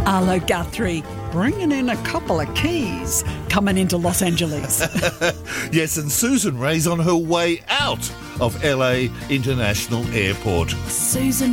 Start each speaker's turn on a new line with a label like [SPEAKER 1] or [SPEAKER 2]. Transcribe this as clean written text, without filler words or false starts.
[SPEAKER 1] A la Guthrie, bringing in a couple of keys, coming into Los Angeles.
[SPEAKER 2] Yes, and Susan Ray's on her way out of LA International Airport.
[SPEAKER 1] Susan